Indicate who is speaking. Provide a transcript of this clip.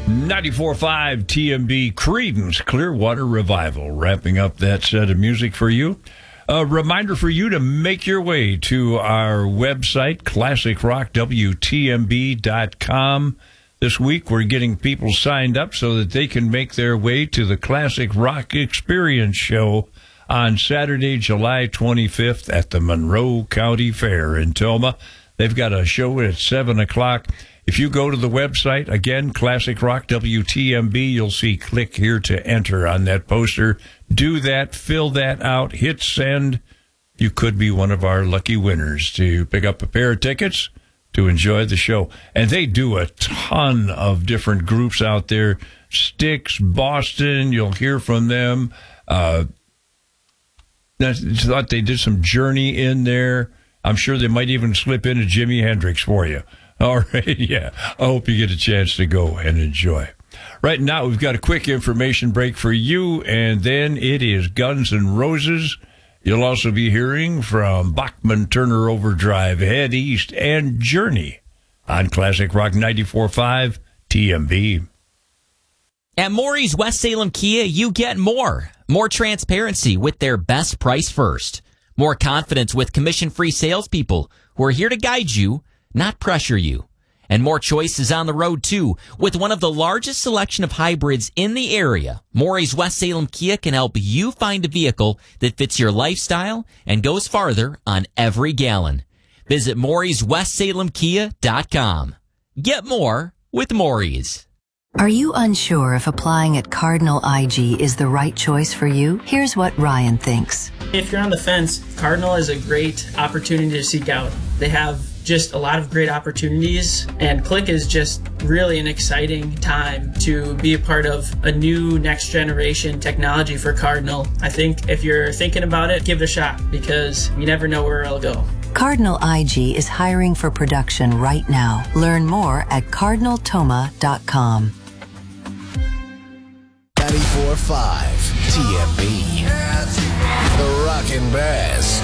Speaker 1: 94.5 TMB Creedence Clearwater Revival, wrapping up that set of music for you. A reminder for you to make your way to our website, classicrockwtmb.com. This week, we're getting people signed up so that they can make their way to the Classic Rock Experience Show on Saturday, July 25th at the Monroe County Fair in Toma. They've got a show at 7 o'clock. If you go to the website, again, Classic Rock WTMB, you'll see click here to enter on that poster. Do that, fill that out, hit send. You could be one of our lucky winners to pick up a pair of tickets to enjoy the show. And they do a ton of different groups out there. Styx, Boston, you'll hear from them. I thought they did some Journey in there. I'm sure they might even slip in a Jimi Hendrix for you. All right, yeah. I hope you get a chance to go and enjoy. Right now, we've got a quick information break for you, and then it is Guns N' Roses. You'll also be hearing from Bachman Turner Overdrive, Head East, and Journey on Classic Rock 94.5 TMB.
Speaker 2: At Maury's West Salem Kia, you get more. More transparency with their best price first. More confidence with commission-free salespeople who are here to guide you, not pressure you. And more choices on the road, too. With one of the largest selection of hybrids in the area, Maury's West Salem Kia can help you find a vehicle that fits your lifestyle and goes farther on every gallon. Visit Maury'sWestSalemKia.com. Get more with Maury's.
Speaker 3: Are you unsure if applying at Cardinal IG is the right choice for you? Here's what Ryan thinks.
Speaker 4: If you're on the fence, Cardinal is a great opportunity to seek out. They have just a lot of great opportunities, and Click is just really an exciting time to be a part of a new next generation technology for Cardinal. I think if you're thinking about it, give it a shot, because you never know where it'll go.
Speaker 3: Cardinal IG is hiring for production right now. Learn more at cardinaltoma.com.
Speaker 5: 94.5 TMB. The Rockin' Bass.